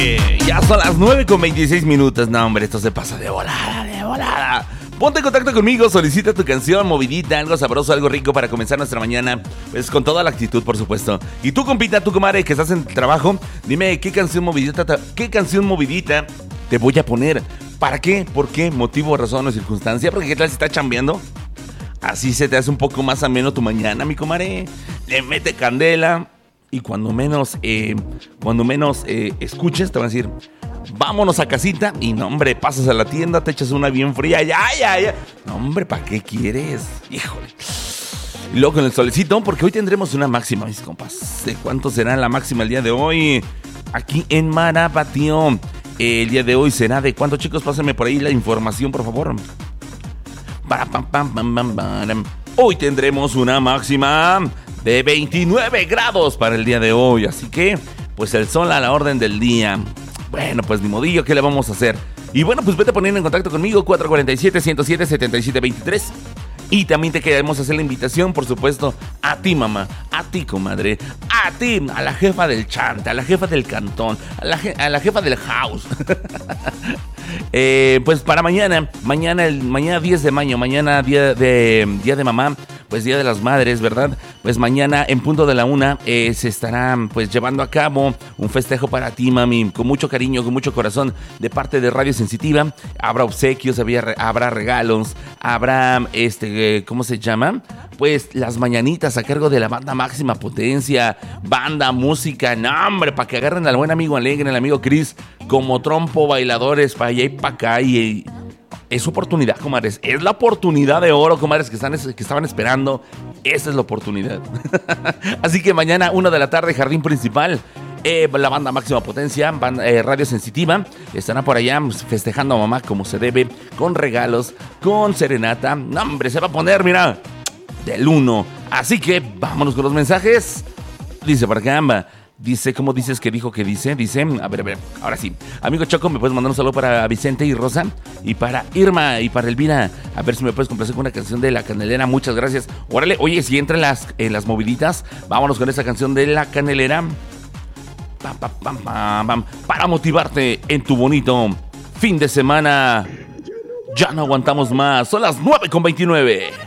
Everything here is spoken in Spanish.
Ya son las 9:26. No, hombre, esto se pasa de volada, de volada. Ponte en contacto conmigo, solicita tu canción movidita, algo sabroso, algo rico para comenzar nuestra mañana. Pues con toda la actitud, por supuesto. Y tú, compita, tú, comadre, que estás en el trabajo, dime qué canción movidita te voy a poner. ¿Para qué? ¿Por qué? ¿Motivo, razón o circunstancia? Porque qué tal si estás chambeando. Así se te hace un poco más ameno tu mañana, mi comadre. Le mete candela. Y cuando menos escuches, te van a decir, vámonos a casita. Y no, hombre, pasas a la tienda, te echas una bien fría. Ya. No, hombre, ¿para qué quieres? Híjole. Y luego con el solecito, porque hoy tendremos una máxima, mis compas. ¿De cuánto será la máxima el día de hoy? Aquí en Marabatío. El día de hoy será de cuánto, chicos. Pásenme por ahí la información, por favor. Hoy tendremos una máxima de 29 grados para el día de hoy. Así que, pues el sol a la orden del día. Bueno, pues ni modillo, ¿qué le vamos a hacer? Y bueno, pues vete poniendo en contacto conmigo, 447-107-7723. Y también te queremos hacer la invitación, por supuesto, a ti, mamá, a ti, comadre, a ti, a la jefa del chante, a la jefa del cantón, a la jefa del house. Pues para mañana 10 de mayo, mañana día de mamá, pues Día de las Madres, ¿verdad? Pues mañana en punto de la 1 se estará pues llevando a cabo un festejo para ti, mami, con mucho cariño, con mucho corazón, de parte de Radio Sensitiva. Habrá obsequios, habrá regalos, habrá ¿cómo se llama? Pues las mañanitas a cargo de la banda Máxima Potencia, banda, música, no, hombre, para que agarren al buen amigo Alegre, al amigo Chris, como trompo, bailadores, para allá y para acá. Y es oportunidad, comadres, es la oportunidad de oro, comadres, que estaban esperando. Esa es la oportunidad. Así que mañana, 1 de la tarde, Jardín Principal. La banda Máxima Potencia, Radio Sensitiva, estará por allá festejando a mamá como se debe, con regalos, con serenata. No, hombre, se va a poner, mira, del 1. Así que vámonos con los mensajes. Dice por acá, dice, ¿cómo dices que dijo que dice? Dice, a ver, ahora sí. Amigo Choco, ¿me puedes mandar un saludo para Vicente y Rosa? Y para Irma y para Elvira. A ver si me puedes complacer con una canción de La Canelera. Muchas gracias. Órale, oye, si entra en las moviditas, vámonos con esa canción de La Canelera. Para motivarte en tu bonito fin de semana. Ya no aguantamos más. Son las 9:29.